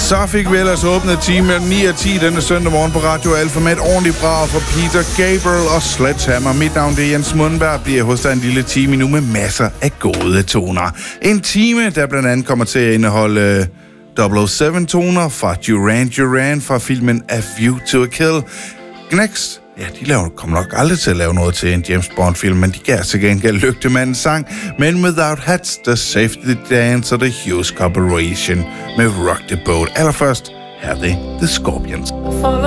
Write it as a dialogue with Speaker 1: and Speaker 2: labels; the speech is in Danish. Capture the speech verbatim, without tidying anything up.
Speaker 1: Så fik vi ellers åbnet time mellem ni og ti denne søndag morgen på Radio Alfa med et ordentligt brag fra Peter Gabriel og Sledgehammer. Mit navn det er Jens Mundberg, bliver hos dig en lille time nu med masser af gode toner. En time, der blandt andet kommer til at indeholde double oh seven-toner fra Duran Duran fra filmen A View to a Kill. Gnex, ja, de laver, kommer nok aldrig til at lave noget til en James Bond-film, men de gav til gengæld Lygtemandens sang. Men Without Hats, The Safety Dance og The Hughes Corporation med Rock the Boat. Allerførst, her er det The Scorpions.